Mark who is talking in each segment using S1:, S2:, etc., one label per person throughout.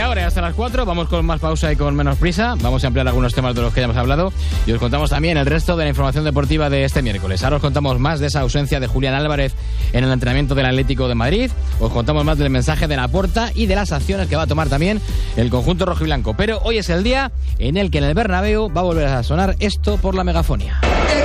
S1: ahora y hasta las 4 vamos con más pausa y con menos prisa. Vamos a ampliar algunos temas de los que ya hemos hablado y os contamos también el resto de la información deportiva de este miércoles. Ahora os contamos más de esa ausencia de Julián Álvarez en el entrenamiento del Atlético de Madrid. Os contamos más del mensaje de Laporta y de las acciones que va a tomar también el conjunto rojiblanco. Pero hoy es el día en el que en el Bernabéu va a volver a sonar esto por la megafonía.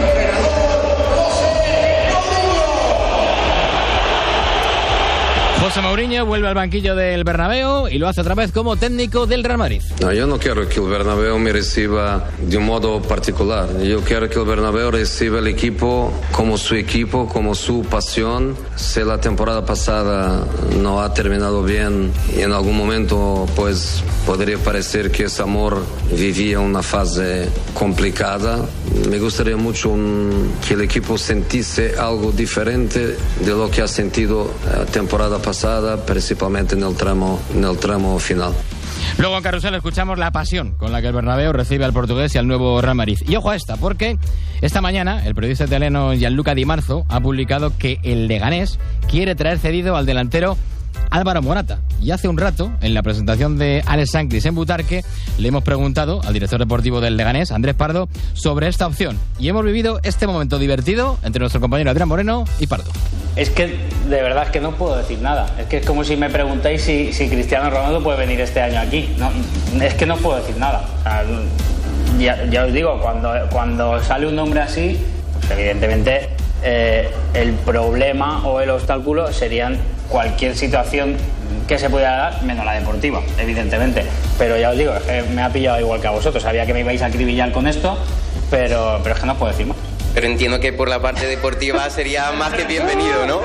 S1: José Mourinho vuelve al banquillo del Bernabéu y lo hace otra vez como técnico del Real Madrid.
S2: No, yo no quiero que el Bernabéu me reciba de un modo particular. Yo quiero que el Bernabéu reciba el equipo, como su pasión. Si la temporada pasada no ha terminado bien y en algún momento pues podría parecer que ese amor vivía una fase complicada, me gustaría mucho que el equipo sintiese algo diferente de lo que ha sentido la temporada pasada, principalmente en el tramo final.
S1: Luego en Carrusel escuchamos la pasión con la que el Bernabéu recibe al portugués y al nuevo Real Madrid. Y ojo a esta, porque esta mañana el periodista italiano Gianluca Di Marzo ha publicado que el Leganés quiere traer cedido al delantero Álvaro Morata. Y hace un rato, en la presentación de Alex Sancris en Butarque, le hemos preguntado al director deportivo del Leganés, Andrés Pardo, sobre esta opción. Y hemos vivido este momento divertido entre nuestro compañero Adrián Moreno y Pardo.
S3: Es que, de verdad, es que no puedo decir nada. Es que es como si me preguntáis si Cristiano Ronaldo puede venir este año aquí. No, es que no puedo decir nada. O sea, ya os digo, cuando sale un nombre así, pues evidentemente el problema o el obstáculo serían cualquier situación que se pudiera dar, menos la deportiva, evidentemente. Pero ya os digo, es que me ha pillado igual que a vosotros. Sabía que me ibais a acribillar con esto, pero es que no puedo decir más.
S4: Pero entiendo que por la parte deportiva sería más que bienvenido, ¿no?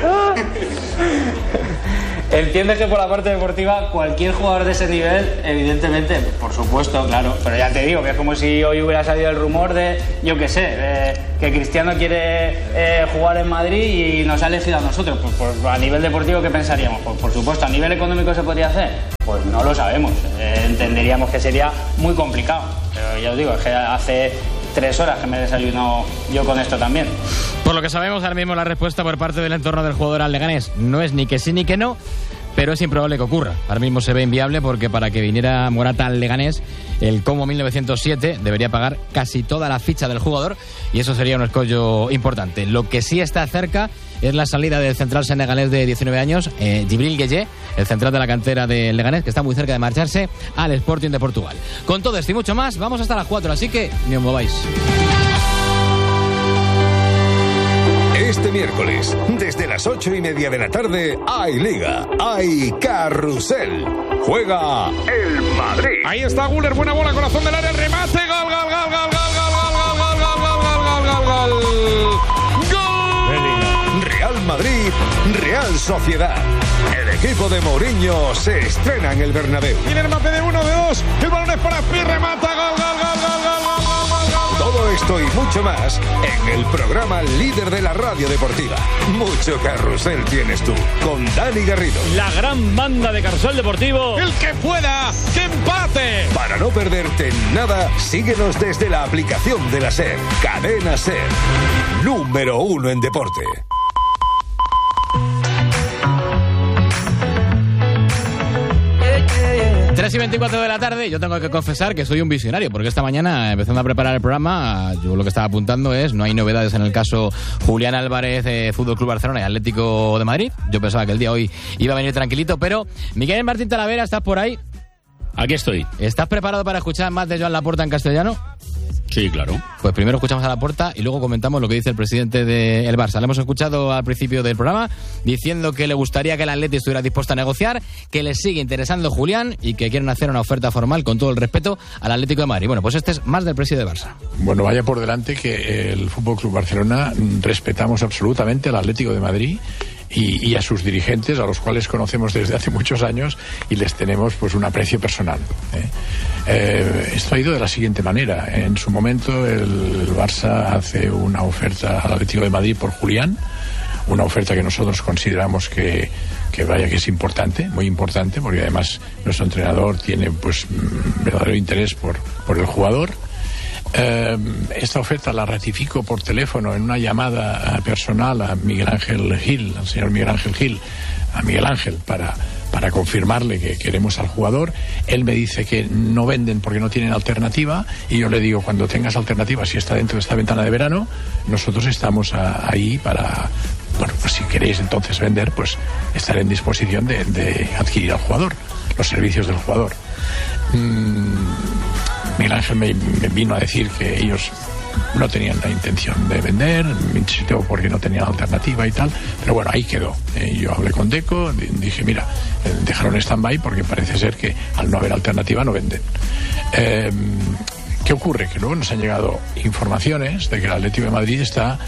S3: Entiendes que por la parte deportiva cualquier jugador de ese nivel, evidentemente, por supuesto, claro, pero ya te digo que es como si hoy hubiera salido el rumor de, yo qué sé, que Cristiano quiere jugar en Madrid y nos ha elegido a nosotros. Pues a nivel deportivo, ¿qué pensaríamos? Pues por supuesto, ¿a nivel económico se podría hacer? Pues no lo sabemos, entenderíamos que sería muy complicado, pero ya os digo, es que hace 3 horas que me he desayunado yo con esto también.
S1: Por lo que sabemos, ahora mismo la respuesta por parte del entorno del jugador al Leganés no es ni que sí ni que no, pero es improbable que ocurra. Ahora mismo se ve inviable porque para que viniera Morata al Leganés, el Como 1907 debería pagar casi toda la ficha del jugador y eso sería un escollo importante. Lo que sí está cerca es la salida del central senegalés de 19 años, Djibril Gueye, el central de la cantera del Leganés, que está muy cerca de marcharse al Sporting de Portugal. Con todo esto y mucho más, vamos hasta las 4, así que ni os mováis.
S5: Este miércoles, desde las 8:30 de la tarde, hay Liga, hay Carrusel. Juega el Madrid.
S6: Ahí está Güler, buena bola, corazón del área, el remate, gol, gol, gol, gol, gol, gol, gol, gol, gol, gol, gol, gol.
S5: Real Madrid, Real Sociedad. El equipo de Mourinho se estrena en el Bernabéu.
S6: Tiene el remate de 1, de 2, el balón es para Pi, remata, gol, gol, gol, gol, gol, gol, gol, gol, gol.
S5: Todo esto y mucho más en el programa líder de la radio deportiva. Mucho Carrusel tienes tú, con Dani Garrido.
S7: La gran banda de Carrusel Deportivo.
S6: El que pueda, que empate.
S5: Para no perderte nada, síguenos desde la aplicación de la SER. Cadena SER. Número 1 en deporte.
S1: 3:24 de la tarde, yo tengo que confesar que soy un visionario, porque esta mañana, empezando a preparar el programa, yo lo que estaba apuntando es, no hay novedades en el caso Julián Álvarez, Fútbol Club Barcelona y Atlético de Madrid. Yo pensaba que el día hoy iba a venir tranquilito, pero Miguel Martín Talavera, ¿estás por ahí?
S7: Aquí estoy.
S1: ¿Estás preparado para escuchar más de Joan Laporta en castellano?
S7: Sí, claro.
S1: Pues primero escuchamos a Laporta y luego comentamos lo que dice el presidente del Barça. Le hemos escuchado al principio del programa diciendo que le gustaría que el Atleti estuviera dispuesto a negociar, que le sigue interesando Julián y que quieren hacer una oferta formal con todo el respeto al Atlético de Madrid. Bueno, pues este es más del presidente del Barça.
S8: Bueno, vaya por delante que el Fútbol Club Barcelona respetamos absolutamente al Atlético de Madrid y a sus dirigentes, a los cuales conocemos desde hace muchos años y les tenemos pues un aprecio personal. Esto ha ido de la siguiente manera. En su momento el Barça hace una oferta al Atlético de Madrid por Julián, una oferta que nosotros consideramos que es importante, muy importante, porque además nuestro entrenador tiene pues verdadero interés por el jugador. Esta oferta la ratifico por teléfono en una llamada personal a Miguel Ángel Gil, al señor Miguel Ángel Gil, a Miguel Ángel, para para confirmarle que queremos al jugador. Él me dice que no venden porque no tienen alternativa, y yo le digo, cuando tengas alternativa, si está dentro de esta ventana de verano, nosotros estamos ahí para... Bueno, pues si queréis entonces vender, pues estaré en disposición de adquirir al jugador, los servicios del jugador. Miguel Ángel me vino a decir que ellos no tenían la intención de vender, me insistió porque no tenían alternativa y tal, pero bueno, ahí quedó. Yo hablé con Deco, dije, mira, dejaron stand-by porque parece ser que al no haber alternativa no venden. ¿Qué ocurre? Que luego nos han llegado informaciones de que el Atlético de Madrid está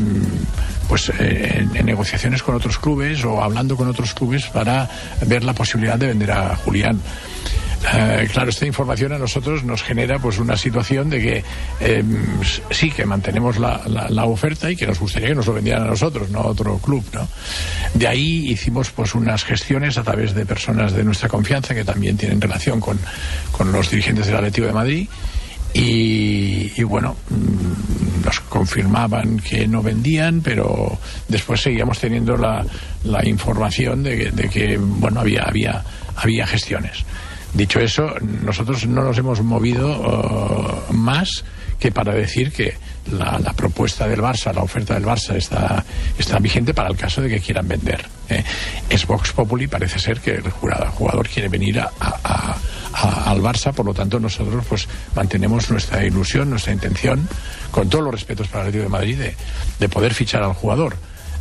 S8: en negociaciones con otros clubes o hablando con otros clubes para ver la posibilidad de vender a Julián. Claro, esta información a nosotros nos genera pues una situación de que sí que mantenemos la oferta y que nos gustaría que nos lo vendieran a nosotros, no a otro club, ¿no? De ahí hicimos pues unas gestiones a través de personas de nuestra confianza que también tienen relación con los dirigentes del Atlético de Madrid. Y bueno, nos confirmaban que no vendían, pero después seguíamos teniendo la información de que bueno, había gestiones. Dicho eso, nosotros no nos hemos movido más que para decir que la propuesta del Barça, la oferta del Barça está vigente para el caso de que quieran vender. Es Vox Populi, parece ser que el jugador quiere venir al Barça, por lo tanto nosotros pues mantenemos nuestra ilusión, nuestra intención, con todos los respetos para el Atlético de Madrid, de poder fichar al jugador.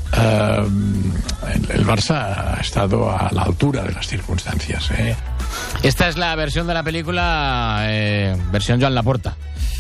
S8: El Barça ha estado a la altura de las circunstancias.
S1: Esta es la versión de la película, versión Joan Laporta.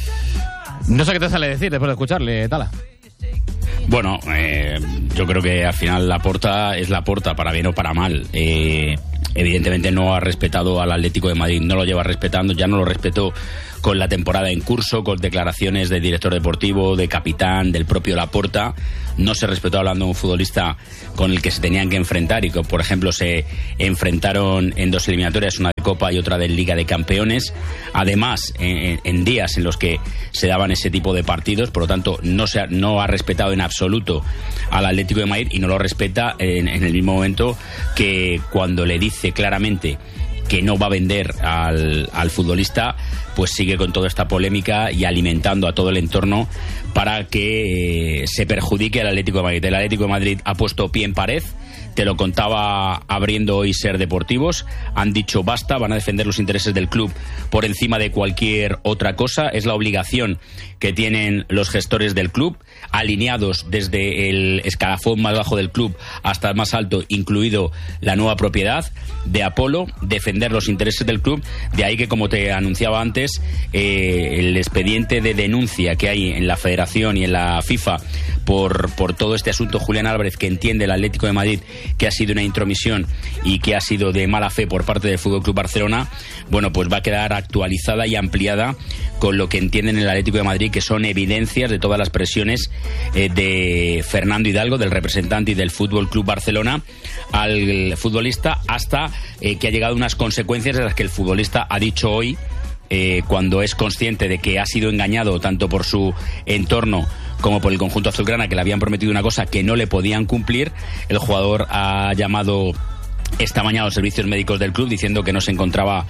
S1: No sé qué te sale decir después de escucharle, Tala.
S7: Bueno, yo creo que al final Laporta es Laporta, para bien o para mal. Evidentemente no ha respetado al Atlético de Madrid, no lo lleva respetando, ya no lo respetó con la temporada en curso, con declaraciones del director deportivo, de capitán, del propio Laporta. No se respetó hablando de un futbolista con el que se tenían que enfrentar y que, por ejemplo, se enfrentaron en 2 eliminatorias, una de Copa y otra de Liga de Campeones. Además, en días en los que se daban ese tipo de partidos, por lo tanto, no ha respetado en absoluto al Atlético de Madrid y no lo respeta en el mismo momento que cuando le dice claramente que no va a vender al futbolista, pues sigue con toda esta polémica y alimentando a todo el entorno para que se perjudique al Atlético de Madrid. El Atlético de Madrid ha puesto pie en pared, te lo contaba abriendo hoy Ser Deportivos, han dicho basta, van a defender los intereses del club por encima de cualquier otra cosa, es la obligación que tienen los gestores del club, alineados desde el escalafón más bajo del club hasta el más alto, incluido la nueva propiedad de Apolo, defender los intereses del club. De ahí que, como te anunciaba antes, el expediente de denuncia que hay en la Federación y en la FIFA por todo este asunto, Julián Álvarez, que entiende el Atlético de Madrid que ha sido una intromisión y que ha sido de mala fe por parte del FC Barcelona, bueno, pues va a quedar actualizada y ampliada con lo que entienden el Atlético de Madrid, que son evidencias de todas las presiones de Fernando Hidalgo, del representante y del FC Barcelona, al futbolista, hasta que ha llegado unas consecuencias de las que el futbolista ha dicho hoy, cuando es consciente de que ha sido engañado tanto por su entorno como por el conjunto azulgrana, que le habían prometido una cosa que no le podían cumplir. El jugador ha llamado esta mañana a los servicios médicos del club diciendo que no se encontraba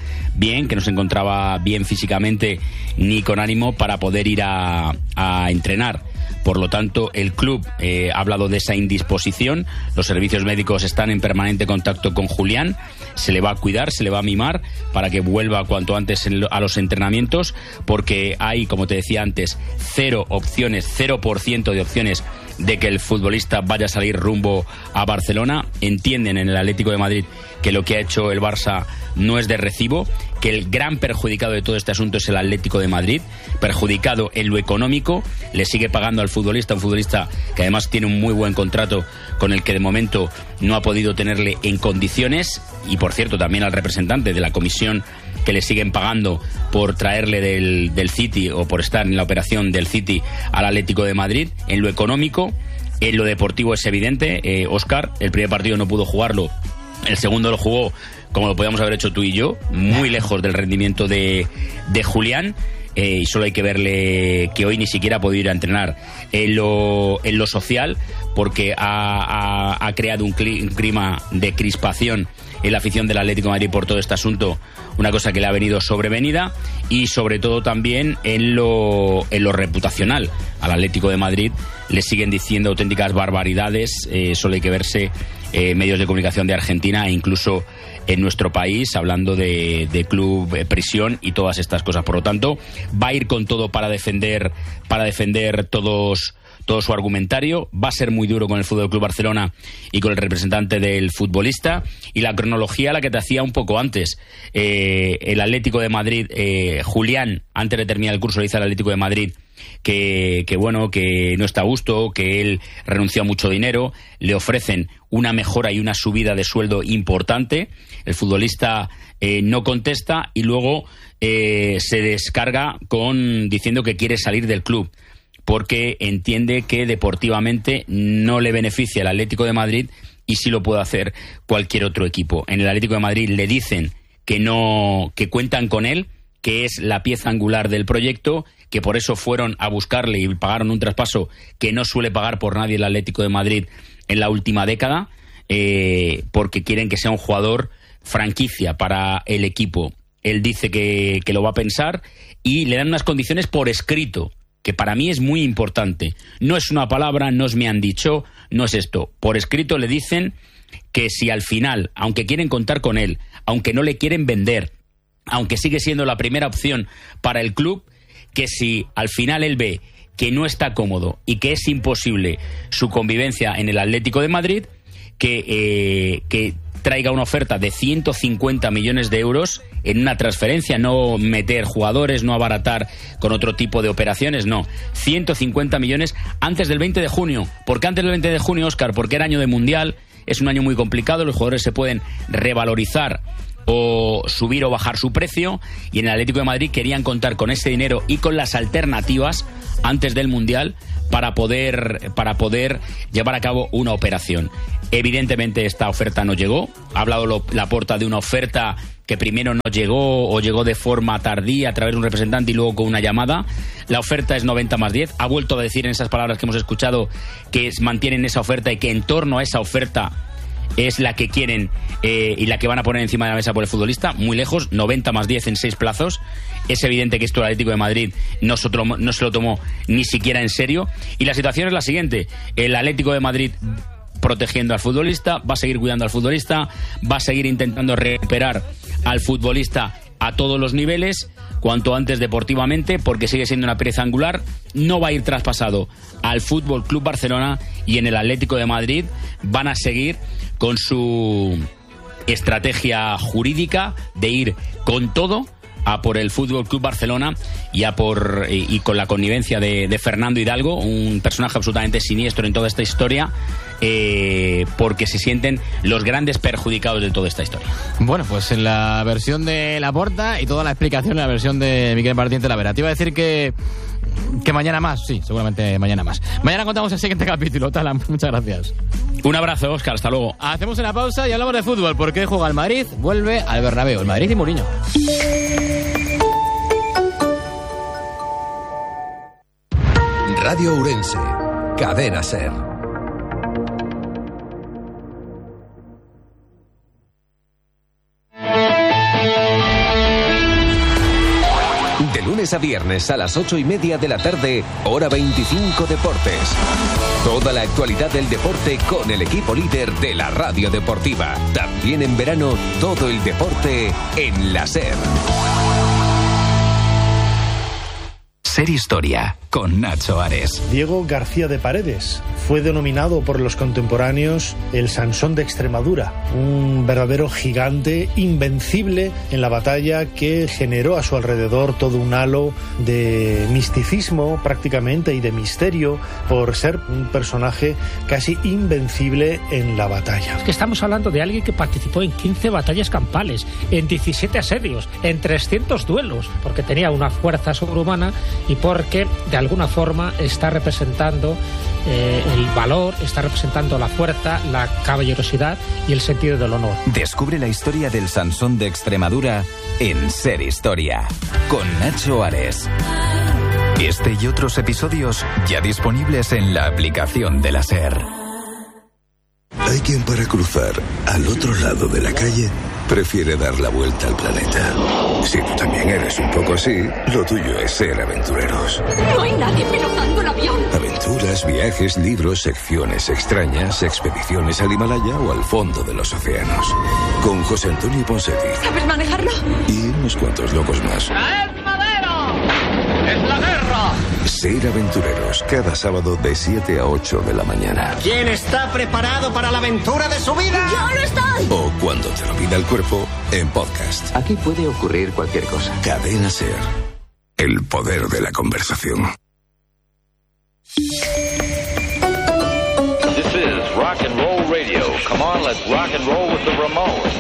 S7: bien físicamente ni con ánimo para poder ir a entrenar. Por lo tanto, el club ha hablado de esa indisposición. Los servicios médicos están en permanente contacto con Julián. Se le va a cuidar, se le va a mimar para que vuelva cuanto antes a los entrenamientos, porque hay, como te decía antes, 0% de opciones de que el futbolista vaya a salir rumbo a Barcelona. Entienden en el Atlético de Madrid que lo que ha hecho el Barça no es de recibo, que el gran perjudicado de todo este asunto es el Atlético de Madrid, perjudicado en lo económico, le sigue pagando al futbolista, un futbolista que además tiene un muy buen contrato con el que de momento no ha podido tenerle en condiciones, y por cierto también al representante de la comisión que le siguen pagando por traerle del City o por estar en la operación del City al Atlético de Madrid. En lo económico, en lo deportivo es evidente. Óscar, el primer partido no pudo jugarlo, el segundo lo jugó como lo podíamos haber hecho tú y yo, muy lejos del rendimiento de Julián. Y solo hay que verle que hoy ni siquiera ha podido ir a entrenar. En lo social, porque ha creado un clima de crispación en la afición del Atlético de Madrid por todo este asunto, una cosa que le ha venido sobrevenida, y sobre todo también en lo reputacional. Al Atlético de Madrid le siguen diciendo auténticas barbaridades, solo hay que verse medios de comunicación de Argentina e incluso en nuestro país, hablando de club prisión y todas estas cosas. Por lo tanto, va a ir con todo para defender todo su argumentario. Va a ser muy duro con el Fútbol Club Barcelona y con el representante del futbolista. Y la cronología, la que te hacía un poco antes, el Atlético de Madrid, Julián, antes de terminar el curso, le dice al Atlético de Madrid que bueno, que no está a gusto, que él renunció a mucho dinero, le ofrecen una mejora y una subida de sueldo importante. El futbolista no contesta y luego se descarga diciendo que quiere salir del club porque entiende que deportivamente no le beneficia el Atlético de Madrid y sí lo puede hacer cualquier otro equipo. En el Atlético de Madrid le dicen que cuentan con él, que es la pieza angular del proyecto, que por eso fueron a buscarle y pagaron un traspaso que no suele pagar por nadie el Atlético de Madrid en la última década, porque quieren que sea un jugador franquicia para el equipo. Él dice que lo va a pensar y le dan unas condiciones por escrito, que para mí es muy importante. No es una palabra, no es me han dicho, no es esto. Por escrito le dicen que si al final, aunque quieren contar con él, aunque no le quieren vender, aunque sigue siendo la primera opción para el club, que si al final él ve que no está cómodo y que es imposible su convivencia en el Atlético de Madrid, que traiga una oferta de 150 millones de euros en una transferencia, no meter jugadores, no abaratar con otro tipo de operaciones, no. 150 millones antes del 20 de junio. ¿Por qué antes del 20 de junio, Óscar? Porque era año de Mundial, es un año muy complicado, los jugadores se pueden revalorizar o subir o bajar su precio, y en el Atlético de Madrid querían contar con ese dinero y con las alternativas antes del Mundial para poder llevar a cabo una operación. Evidentemente esta oferta no llegó. Ha hablado Laporta de una oferta que primero no llegó o llegó de forma tardía a través de un representante y luego con una llamada. La oferta es 90 más 10. Ha vuelto a decir en esas palabras que hemos escuchado que mantienen esa oferta y que en torno a esa oferta es la que quieren y la que van a poner encima de la mesa por el futbolista. Muy lejos, 90 más 10 en 6 plazos. Es evidente que esto el Atlético de Madrid no se lo tomó ni siquiera en serio. Y la situación es la siguiente: el Atlético de Madrid protegiendo al futbolista, va a seguir cuidando al futbolista, va a seguir intentando recuperar al futbolista a todos los niveles, cuanto antes deportivamente, porque sigue siendo una pieza angular. No va a ir traspasado al Fútbol Club Barcelona, y en el Atlético de Madrid van a seguir con su estrategia jurídica de ir con todo a por el Fútbol Club Barcelona y con la connivencia de Fernando Hidalgo, un personaje absolutamente siniestro en toda esta historia, porque se sienten los grandes perjudicados de toda esta historia.
S1: Bueno, pues en la versión de Laporta y toda la explicación en la versión de Miquel Martín Talavera. Te iba a decir que mañana más, sí, seguramente mañana más. Mañana contamos el siguiente capítulo. Talam, muchas gracias.
S7: Un abrazo, Óscar, hasta luego.
S1: Hacemos una pausa y hablamos de fútbol, porque hoy juega el Madrid, vuelve al Bernabéu, el Madrid y Mourinho.
S5: Radio Ourense, Cadena SER. De lunes a viernes a las 8:30 de la tarde, hora 25 Deportes. Toda la actualidad del deporte con el equipo líder de la radio deportiva. También en verano, todo el deporte en la SER. SER Historia, con Nacho Ares.
S9: Diego García de Paredes fue denominado por los contemporáneos el Sansón de Extremadura, un verdadero gigante invencible en la batalla que generó a su alrededor todo un halo de misticismo prácticamente y de misterio por ser un personaje casi invencible en la batalla.
S10: Es que estamos hablando de alguien que participó en 15 batallas campales, en 17 asedios, en 300 duelos, porque tenía una fuerza sobrehumana y porque de alguna forma está representando el valor, está representando la fuerza, la caballerosidad y el sentido del honor.
S5: Descubre la historia del Sansón de Extremadura en SER Historia, con Nacho Ares. Este y otros episodios ya disponibles en la aplicación de la SER.
S11: Hay quien para cruzar al otro lado de la calle prefiere dar la vuelta al planeta. Si tú también eres un poco así, lo tuyo es ser aventureros.
S12: No hay nadie pilotando el avión.
S11: Aventuras, viajes, libros, secciones extrañas, expediciones al Himalaya o al fondo de los océanos. Con José Antonio Ponseti.
S12: ¿Sabes manejarlo?
S11: Y unos cuantos locos más.
S12: ¡Es madera! ¡Es la guerra!
S11: Ser aventureros, cada sábado de 7 a 8 de la mañana.
S13: ¿Quién está preparado para la aventura de su vida?
S12: ¡Yo no estoy!
S11: O cuando te lo pida el cuerpo, en podcast.
S14: Aquí puede ocurrir cualquier cosa.
S11: Cadena Ser. El poder de la conversación.
S15: This is Rock and Roll Radio. Come on, let's rock and roll with the Ramones.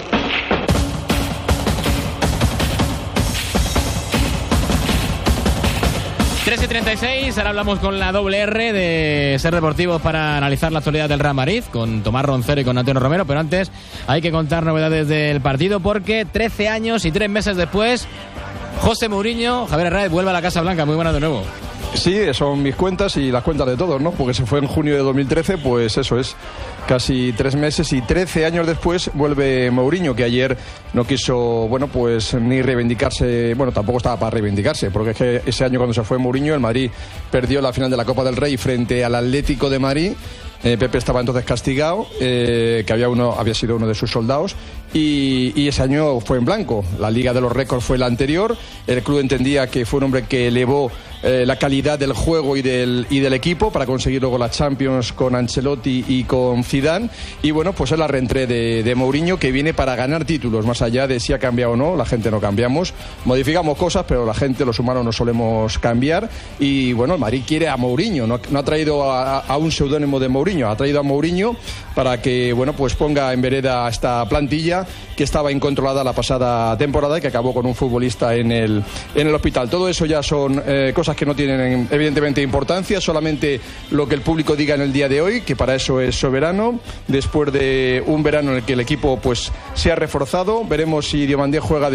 S1: 3:36, ahora hablamos con la doble R de Ser Deportivos para analizar la actualidad del Real Madrid, con Tomás Roncero y con Antonio Romero, pero antes hay que contar novedades del partido porque 13 años y 3 meses después, José Mourinho, Javier Herrera, vuelve a la Casa Blanca. Muy buenas de nuevo.
S16: Sí, son mis cuentas y las cuentas de todos, ¿no? Porque se fue en junio de 2013, pues eso es, casi 3 meses y 13 años después vuelve Mourinho, que ayer no quiso, bueno, pues ni reivindicarse, bueno, tampoco estaba para reivindicarse, porque es que ese año cuando se fue Mourinho, el Madrid perdió la final de la Copa del Rey frente al Atlético de Madrid. Pepe estaba entonces castigado, que había sido uno de sus soldados, y ese año fue en blanco. La Liga de los Récords fue la anterior. El club entendía que fue un hombre que elevó la calidad del juego y del equipo para conseguir luego la Champions con Ancelotti y con Zidane. Y bueno, pues es la reentré de Mourinho, que viene para ganar títulos, más allá de si ha cambiado o no. La gente no cambiamos, modificamos cosas, pero la gente, los humanos, no solemos cambiar. Y bueno, el Madrid quiere a Mourinho, no ha traído a un seudónimo de Mourinho, ha traído a Mourinho para que, bueno, pues ponga en vereda esta plantilla que estaba incontrolada la pasada temporada y que acabó con un futbolista en el hospital. Todo eso ya son cosas que no tienen evidentemente importancia, solamente lo que el público diga en el día de hoy, que para eso es soberano. Después de un verano en el que el equipo pues se ha reforzado, veremos si Diomandé juega